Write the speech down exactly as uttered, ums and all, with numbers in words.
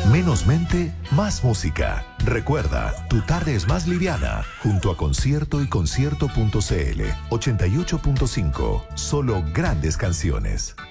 Menos mente, más música. Recuerda, tu tarde es más liviana. Junto a Concierto y Concierto punto c l. ochenta y ocho punto cinco. Solo grandes canciones.